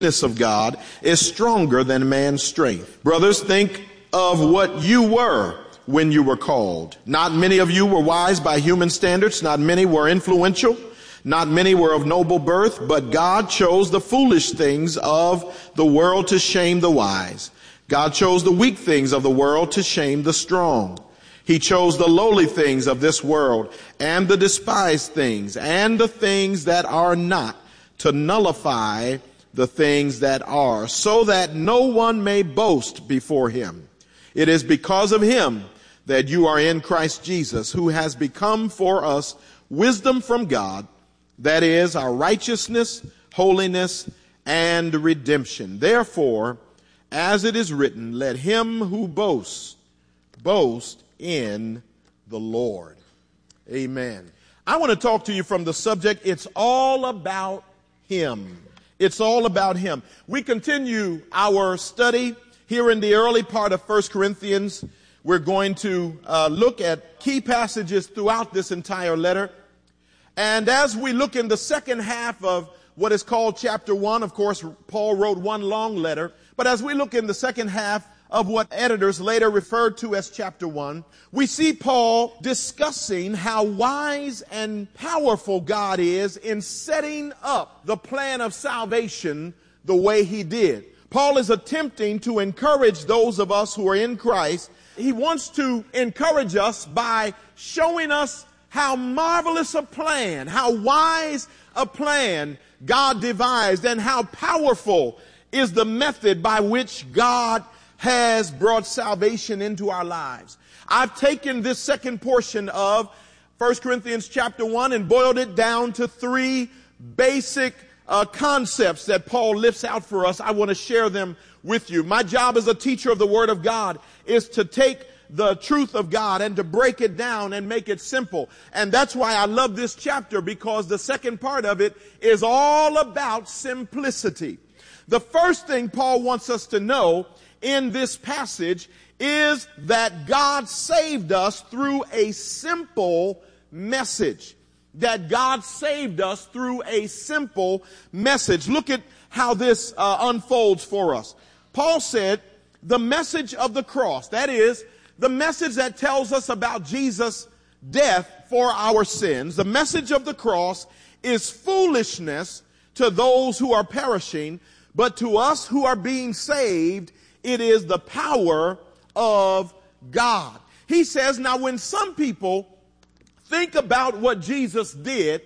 of God is stronger than man's strength. Brothers, think of what you were when you were called. Not many of you were wise by human standards. Not many were influential. Not many were of noble birth, but God chose the foolish things of the world to shame the wise. God chose the weak things of the world to shame the strong. He chose the lowly things of this world and the despised things and the things that are not to nullify the things that are, so that no one may boast before him. It is because of him that you are in Christ Jesus, who has become for us wisdom from God, that is, our righteousness, holiness, and redemption. Therefore, as it is written, let him who boasts, boast in the Lord. Amen. I want to talk to you from the subject, it's all about him. It's all about him. We continue our study here in the early part of 1 Corinthians. We're going to look at key passages throughout this entire letter. And as we look in the second half of what is called chapter 1, of course, Paul wrote one long letter. But as we look in the second half of what editors later referred to as chapter 1, we see Paul discussing how wise and powerful God is in setting up the plan of salvation the way he did. Paul is attempting to encourage those of us who are in Christ. He wants to encourage us by showing us how marvelous a plan, how wise a plan God devised, and how powerful is the method by which God has brought salvation into our lives. I've taken this second portion of 1 Corinthians chapter 1 and boiled it down to three basic concepts that Paul lifts out for us. I want to share them with you. My job as a teacher of the Word of God is to take the truth of God and to break it down and make it simple. And that's why I love this chapter, because the second part of it is all about simplicity. The first thing Paul wants us to know in this passage is that God saved us through a simple message. That God saved us through a simple message. Look at how this unfolds for us. Paul said, the message of the cross, that is, the message that tells us about Jesus' death for our sins, the message of the cross is foolishness to those who are perishing, but to us who are being saved, it is the power of God. He says, now when some people think about what Jesus did,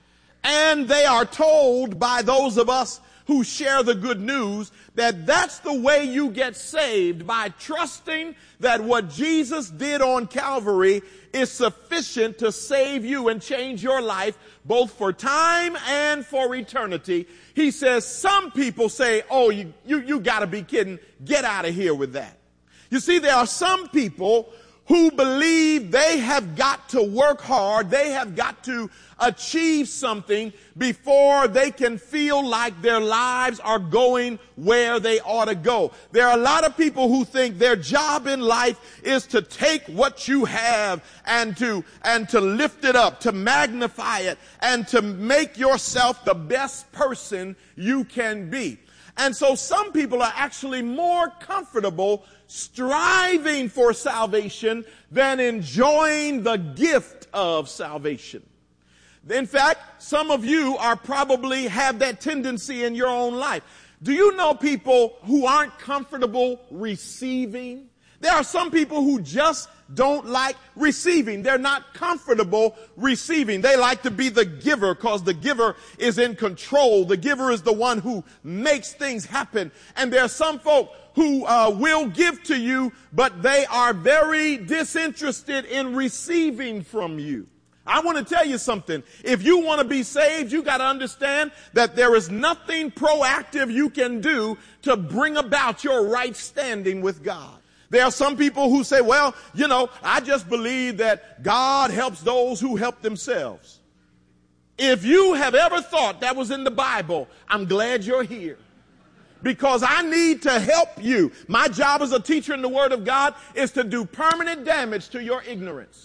and they are told by those of us who share the good news that that's the way you get saved, by trusting that what Jesus did on Calvary is sufficient to save you and change your life both for time and for eternity. He says some people say, oh, you got to be kidding. Get out of here with that. You see, there are some people who believe they have got to work hard, they have got to achieve something before they can feel like their lives are going where they ought to go. There are a lot of people who think their job in life is to take what you have and to lift it up, to magnify it, and to make yourself the best person you can be. And so some people are actually more comfortable striving for salvation than enjoying the gift of salvation. In fact, some of you are probably have that tendency in your own life. Do you know people who aren't comfortable receiving? There are some people who just don't like receiving. They're not comfortable receiving. They like to be the giver because the giver is in control. The giver is the one who makes things happen. And there are some folk who will give to you, but they are very disinterested in receiving from you. I want to tell you something. If you want to be saved, you got to understand that there is nothing proactive you can do to bring about your right standing with God. There are some people who say, well, you know, I just believe that God helps those who help themselves. If you have ever thought that was in the Bible, I'm glad you're here. Because I need to help you. My job as a teacher in the Word of God is to do permanent damage to your ignorance.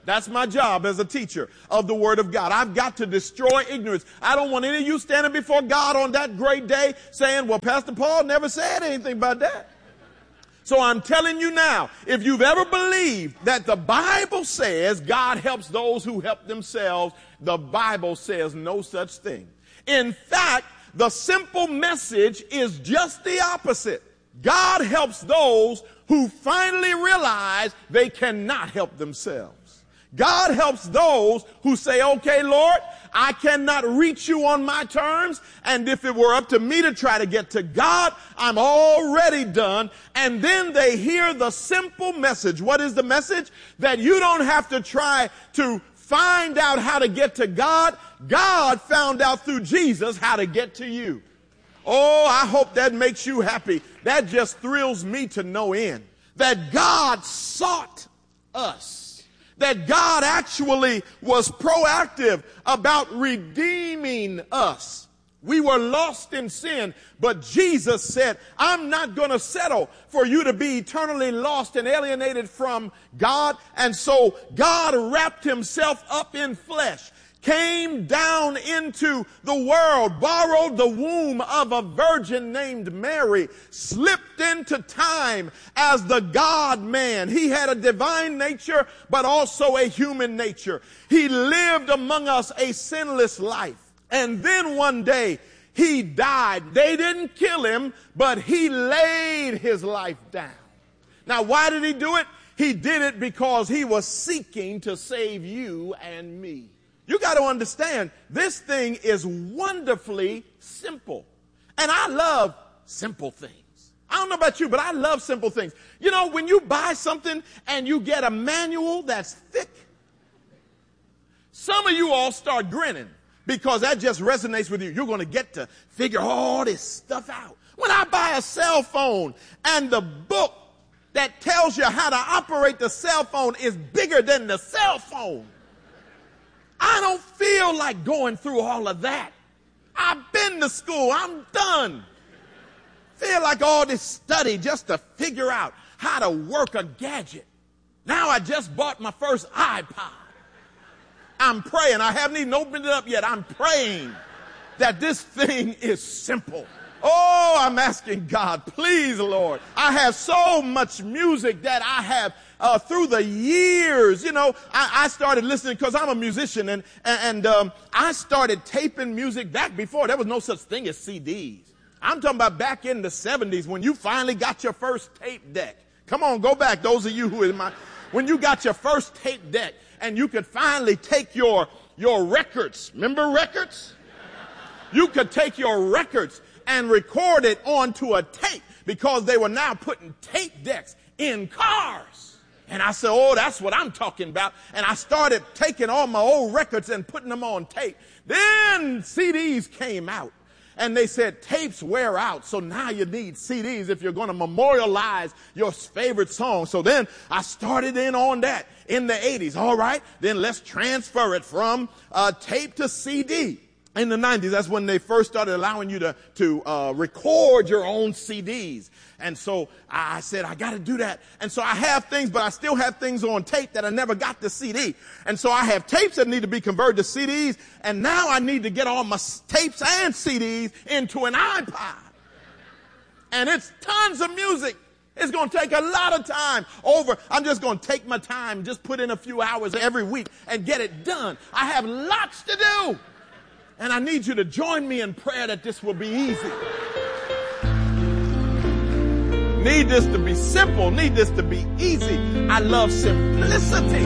That's my job as a teacher of the Word of God. I've got to destroy ignorance. I don't want any of you standing before God on that great day saying, well, Pastor Paul never said anything about that. So I'm telling you now, if you've ever believed that the Bible says God helps those who help themselves, the Bible says no such thing. In fact, the simple message is just the opposite. God helps those who finally realize they cannot help themselves. God helps those who say, okay, Lord, I cannot reach you on my terms. And if it were up to me to try to get to God, I'm already done. And then they hear the simple message. What is the message? That you don't have to try to find out how to get to God. God found out through Jesus how to get to you. Oh, I hope that makes you happy. That just thrills me to no end. That God sought us. That God actually was proactive about redeeming us. We were lost in sin, but Jesus said, I'm not going to settle for you to be eternally lost and alienated from God. And so God wrapped himself up in flesh, came down into the world, borrowed the womb of a virgin named Mary, slipped into time as the God-man. He had a divine nature, but also a human nature. He lived among us a sinless life. And then one day, he died. They didn't kill him, but he laid his life down. Now, why did he do it? He did it because he was seeking to save you and me. You got to understand, this thing is wonderfully simple. And I love simple things. I don't know about you, but I love simple things. You know, when you buy something and you get a manual that's thick, some of you all start grinning because that just resonates with you. You're going to get to figure all this stuff out. When I buy a cell phone and the book that tells you how to operate the cell phone is bigger than the cell phone, I don't feel like going through all of that. I've been to school. I'm done. Feel like all this study just to figure out how to work a gadget. Now I just bought my first iPod. I'm praying. I haven't even opened it up yet. I'm praying that this thing is simple. Oh, I'm asking God, please, Lord. I have so much music that I have through the years. You know, I started listening because I'm a musician, and I started taping music back before. There was no such thing as CDs. I'm talking about back in the 70s when you finally got your first tape deck. Come on, go back, those of you who are when you got your first tape deck and you could finally take your records. Remember records? You could take your records and record it onto a tape because they were now putting tape decks in cars. And I said, oh, that's what I'm talking about. And I started taking all my old records and putting them on tape. Then CDs came out. And they said tapes wear out, so now you need CDs if you're going to memorialize your favorite song. So then I started in on that in the 80s. All right, then let's transfer it from tape to CD. In the 90s, that's when they first started allowing you to record your own CDs. And so I said, I got to do that. And so I have things, but I still have things on tape that I never got to CD. And so I have tapes that need to be converted to CDs. And now I need to get all my tapes and CDs into an iPod. And it's tons of music. It's going to take a lot of time over. I'm just going to take my time, just put in a few hours every week and get it done. I have lots to do. And I need you to join me in prayer that this will be easy. Need this to be simple. Need this to be easy. I love simplicity.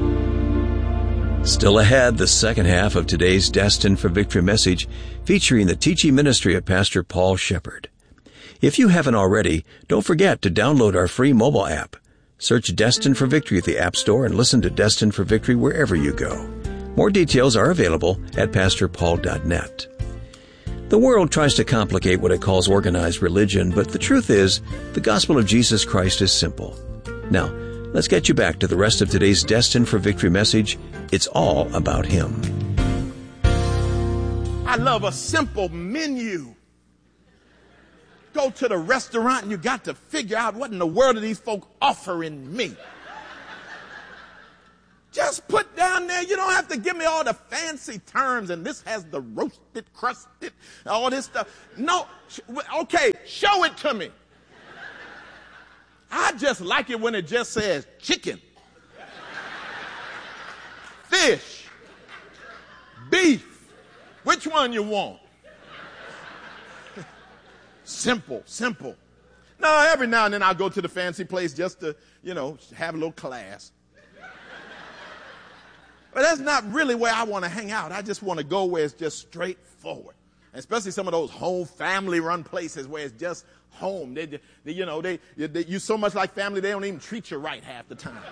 Still ahead, the second half of today's Destined for Victory message featuring the teaching ministry of Pastor Paul Shepherd. If you haven't already, don't forget to download our free mobile app. Search Destined for Victory at the App Store and listen to Destined for Victory wherever you go. More details are available at pastorpaul.net. The world tries to complicate what it calls organized religion, but the truth is, the gospel of Jesus Christ is simple. Now, let's get you back to the rest of today's Destined for Victory message. It's all about Him. I love a simple menu. Go to the restaurant and you got to figure out what in the world are these folk offering me. just put down there. You don't have to give me all the fancy terms and this has the roasted, crusted, all this stuff. No, okay, show it to me. I just like it when it just says chicken, fish, beef. Which one you want? Simple, simple. No, every now and then I'll go to the fancy place just to, have a little class. But that's not really where I want to hang out. I just want to go where it's just straightforward. And especially some of those home family-run places where it's just home. You so much like family, they don't even treat you right half the time.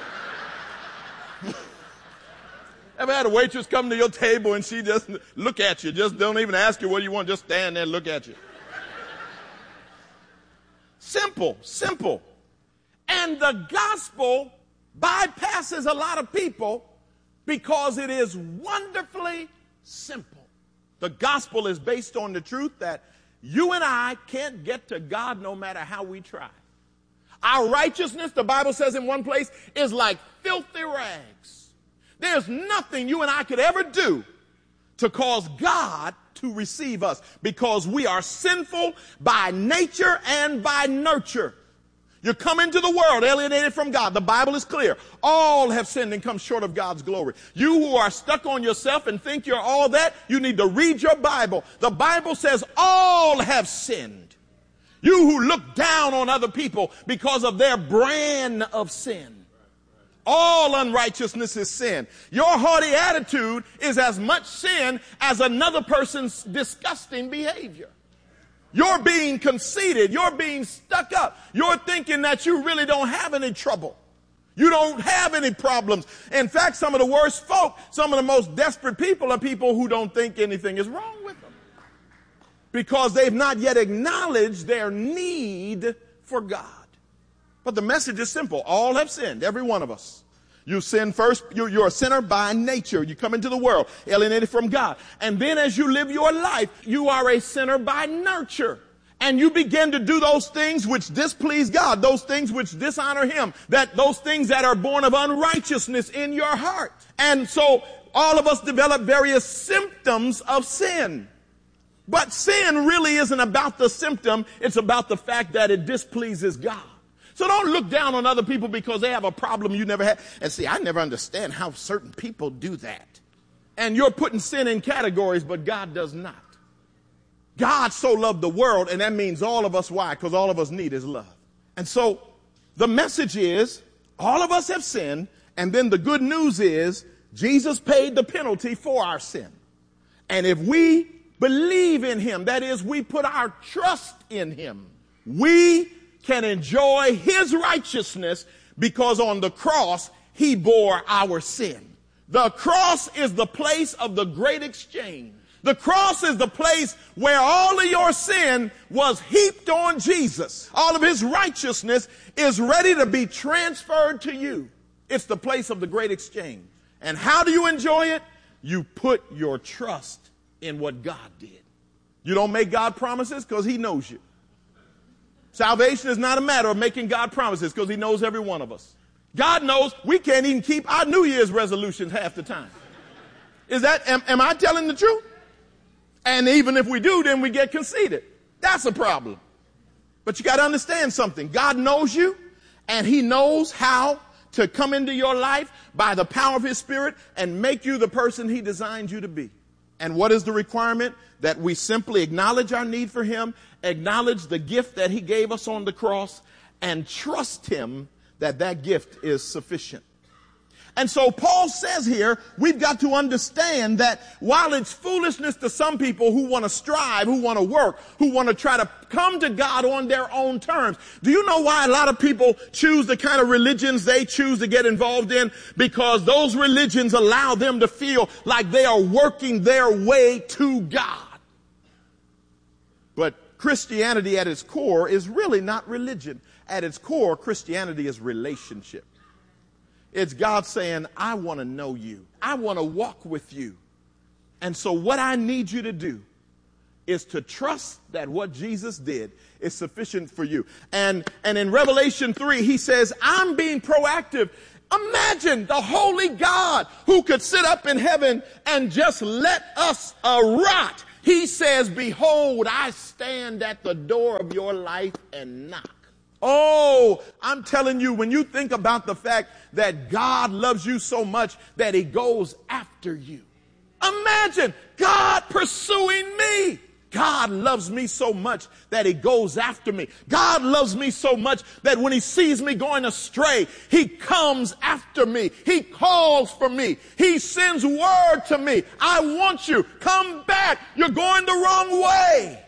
Ever had a waitress come to your table and she just look at you, just don't even ask you what you want, just stand there and look at you? Simple, simple. And the gospel bypasses a lot of people because it is wonderfully simple. The gospel is based on the truth that you and I can't get to God no matter how we try. Our righteousness, the Bible says in one place, is like filthy rags. There's nothing you and I could ever do to cause God to receive us because we are sinful by nature and by nurture. You come into the world alienated from God. The Bible is clear. All have sinned and come short of God's glory. You who are stuck on yourself and think you're all that, you need to read your Bible. The Bible says all have sinned. You who look down on other people because of their brand of sin. All unrighteousness is sin. Your haughty attitude is as much sin as another person's disgusting behavior. You're being conceited. You're being stuck up. You're thinking that you really don't have any trouble. You don't have any problems. In fact, some of the worst folk, some of the most desperate people are people who don't think anything is wrong with them because they've not yet acknowledged their need for God. But the message is simple. All have sinned, every one of us. You sin first. You're a sinner by nature. You come into the world alienated from God. And then as you live your life, you are a sinner by nurture. And you begin to do those things which displease God, those things which dishonor Him, those things that are born of unrighteousness in your heart. And so all of us develop various symptoms of sin. But sin really isn't about the symptom. It's about the fact that it displeases God. So don't look down on other people because they have a problem you never had. And see, I never understand how certain people do that. And you're putting sin in categories, but God does not. God so loved the world, and that means all of us. Why? Because all of us need His love. And so the message is all of us have sinned, and then the good news is Jesus paid the penalty for our sin. And if we believe in Him, that is, we put our trust in Him, we can enjoy His righteousness because on the cross, He bore our sin. The cross is the place of the great exchange. The cross is the place where all of your sin was heaped on Jesus. All of His righteousness is ready to be transferred to you. It's the place of the great exchange. And how do you enjoy it? You put your trust in what God did. You don't make God promises because He knows you. Salvation is not a matter of making God promises because He knows every one of us. God knows we can't even keep our New Year's resolutions half the time. Am I telling the truth? And even if we do, then we get conceited. That's a problem. But you got to understand something. God knows you, and He knows how to come into your life by the power of His Spirit and make you the person He designed you to be. And what is the requirement? That we simply acknowledge our need for Him, acknowledge the gift that He gave us on the cross, and trust Him that that gift is sufficient. And so Paul says here, we've got to understand that while it's foolishness to some people who want to strive, who want to work, who want to try to come to God on their own terms. Do you know why a lot of people choose the kind of religions they choose to get involved in? Because those religions allow them to feel like they are working their way to God. But Christianity at its core is really not religion. At its core, Christianity is relationship. It's God saying, I want to know you. I want to walk with you. And so what I need you to do is to trust that what Jesus did is sufficient for you. And in Revelation 3, He says, I'm being proactive Imagine the holy God who could sit up in heaven and just let us rot. He says, behold, I stand at the door of your life and knock. Oh, I'm telling you, when you think about the fact that God loves you so much that he goes after you. Imagine God pursuing me. God loves me so much that he goes after me. God loves me so much that when he sees me going astray, he comes after me. He calls for me. He sends word to me. I want you. Come back. You're going the wrong way.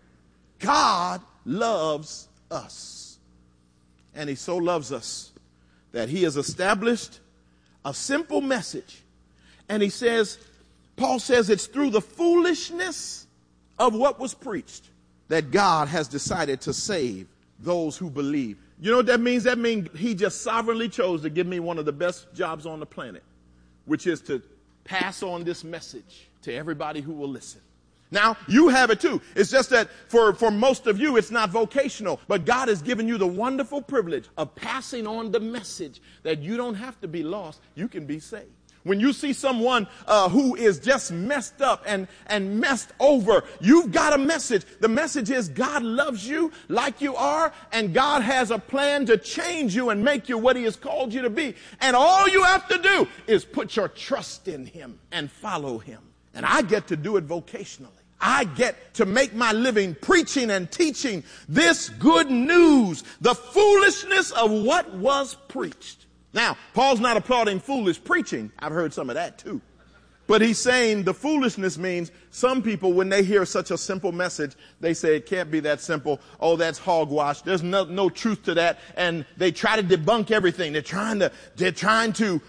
God loves us. And he so loves us that he has established a simple message. And he says, Paul says it's through the foolishness of what was preached that God has decided to save those who believe. You know what that means? That means he just sovereignly chose to give me one of the best jobs on the planet, which is to pass on this message to everybody who will listen. Now, you have it too. It's just that for most of you, it's not vocational. But God has given you the wonderful privilege of passing on the message that you don't have to be lost. You can be saved. When you see someone who is just messed up and messed over, you've got a message. The message is God loves you like you are, and God has a plan to change you and make you what he has called you to be. And all you have to do is put your trust in him and follow him. And I get to do it vocationally. I get to make my living preaching and teaching this good news, the foolishness of what was preached. Now, Paul's not applauding foolish preaching. I've heard some of that too. But he's saying the foolishness means some people, when they hear such a simple message, they say it can't be that simple. Oh, that's hogwash. There's no truth to that. And they try to debunk everything. They're trying to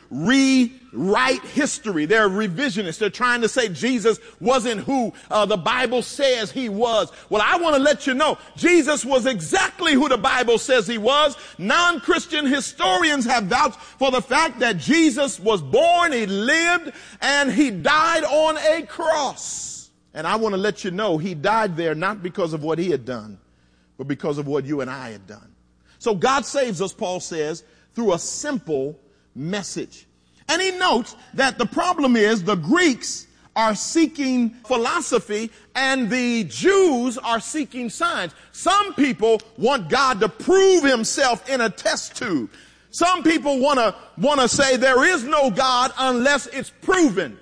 rewrite history. They're revisionists. They're trying to say Jesus wasn't who the Bible says he was. Well, I want to let you know, Jesus was exactly who the Bible says he was. Non-Christian historians have vouched for the fact that Jesus was born, he lived, and he died on a cross. And I want to let you know he died there not because of what he had done, but because of what you and I had done. So God saves us, Paul says, through a simple message. And he notes that the problem is the Greeks are seeking philosophy and the Jews are seeking signs. Some people want God to prove himself in a test tube. Some people want to say there is no God unless it's proven.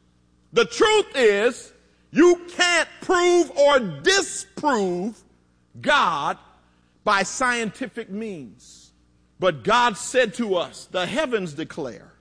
The truth is, you can't prove or disprove God by scientific means. But God said to us, the heavens declare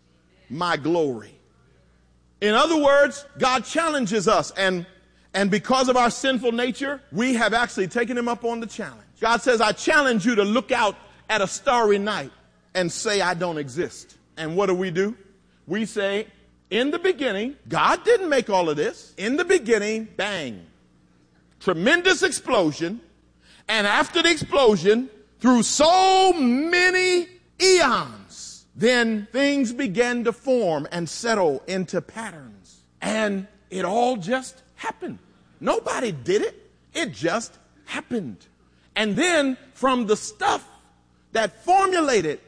my glory. In other words, God challenges us. And because of our sinful nature, we have actually taken him up on the challenge. God says, I challenge you to look out at a starry night and say, I don't exist. And what do? We say, in the beginning, God didn't make all of this. In the beginning, bang, tremendous explosion. And after the explosion, through so many eons, then things began to form and settle into patterns. And it all just happened. Nobody did it. It just happened. And then from the stuff that formulated,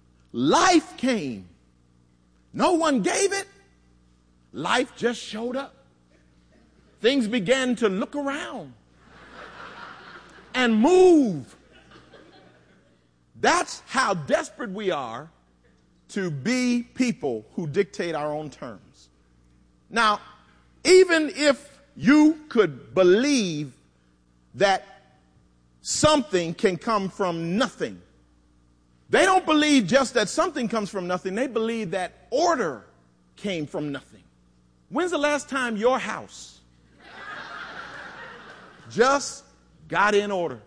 life came. No one gave it. Life just showed up. Things began to look around and move. That's how desperate we are to be people who dictate our own terms. Now, even if you could believe that something can come from nothing, they don't believe just that something comes from nothing. They believe that order came from nothing. When's the last time your house just got in order?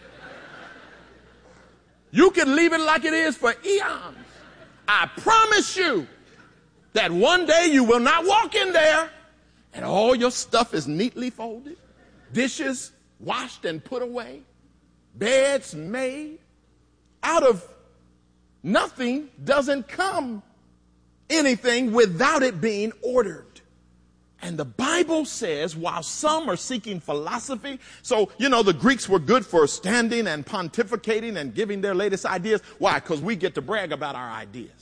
You can leave it like it is for eons. I promise you that one day you will not walk in there and all your stuff is neatly folded, dishes washed and put away, beds made. Out of nothing doesn't come anything without it being ordered. And the Bible says, while some are seeking philosophy, so, the Greeks were good for standing and pontificating and giving their latest ideas. Why? Because we get to brag about our ideas.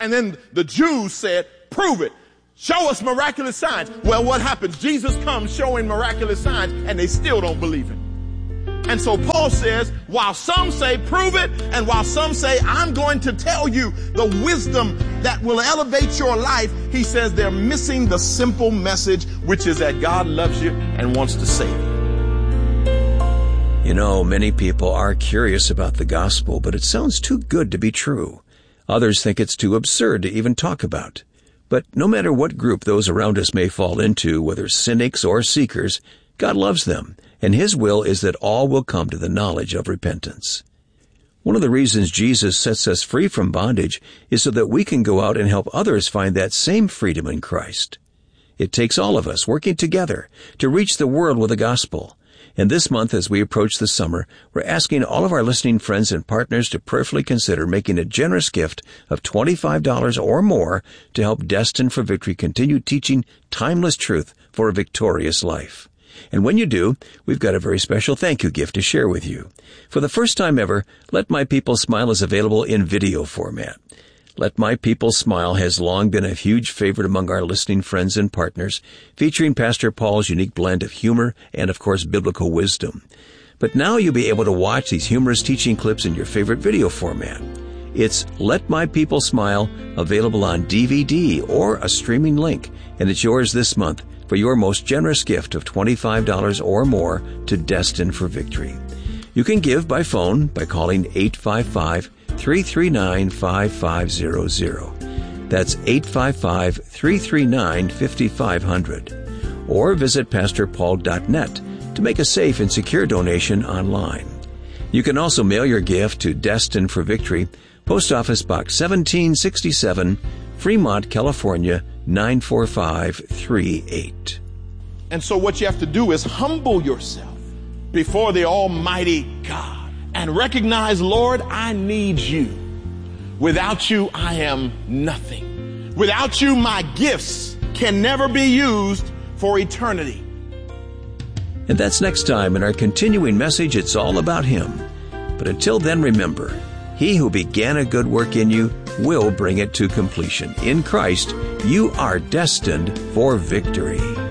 And then the Jews said, prove it. Show us miraculous signs. Well, what happens? Jesus comes showing miraculous signs, and they still don't believe it. And so Paul says, while some say prove it, and while some say I'm going to tell you the wisdom that will elevate your life, he says they're missing the simple message, which is that God loves you and wants to save you. You know, many people are curious about the gospel, but it sounds too good to be true. Others think it's too absurd to even talk about. But no matter what group those around us may fall into, whether cynics or seekers, God loves them, and His will is that all will come to the knowledge of repentance. One of the reasons Jesus sets us free from bondage is so that we can go out and help others find that same freedom in Christ. It takes all of us working together to reach the world with the gospel. And this month, as we approach the summer, we're asking all of our listening friends and partners to prayerfully consider making a generous gift of $25 or more to help Destined for Victory continue teaching timeless truth for a victorious life. And when you do, we've got a very special thank you gift to share with you. For the first time ever, Let My People Smile is available in video format. Let My People Smile has long been a huge favorite among our listening friends and partners, featuring Pastor Paul's unique blend of humor and, of course, biblical wisdom. But now you'll be able to watch these humorous teaching clips in your favorite video format. It's Let My People Smile, available on DVD or a streaming link, and it's yours this month for your most generous gift of $25 or more to Destined for Victory. You can give by phone by calling 855-339-5500. That's 855-339-5500. Or visit pastorpaul.net to make a safe and secure donation online. You can also mail your gift to Destined for Victory, Post Office Box 1767, Fremont, California, 94538. And so what you have to do is humble yourself before the Almighty God and recognize, Lord, I need you. Without you, I am nothing. Without you, my gifts can never be used for eternity. And that's next time in our continuing message, It's All About Him. But until then, remember, He who began a good work in you will bring it to completion. In Christ, you are destined for victory.